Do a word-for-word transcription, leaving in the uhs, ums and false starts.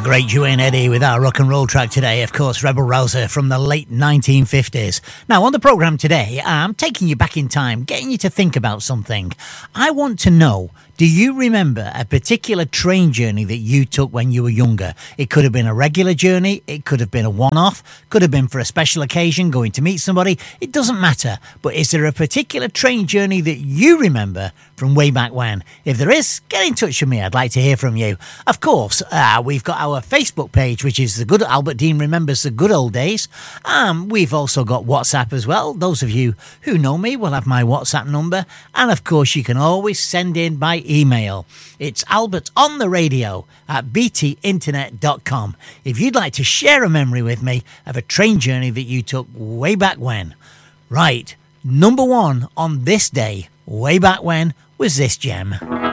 great Duane Eddy with our rock and roll track today, of course, Rebel Rouser from the late nineteen fifties. Now, on the programme today, I'm taking you back in time, getting you to think about something. I want to know, do you remember a particular train journey that you took when you were younger? It could have been a regular journey, it could have been a one-off, could have been for a special occasion, going to meet somebody. It doesn't matter. But is there a particular train journey that you remember from way back when? If there is, get in touch with me. I'd like to hear from you. Of course, uh, we've got our Facebook page, which is the good Albert Dean Remembers the Good Old Days. Um, we've also got WhatsApp as well. Those of you who know me will have my WhatsApp number. And of course, you can always send in by email. It's Albert on the radio at b t internet dot com. If you'd like to share a memory with me of a train journey that you took way back when. Right, number one on this day, way back when, was this gem.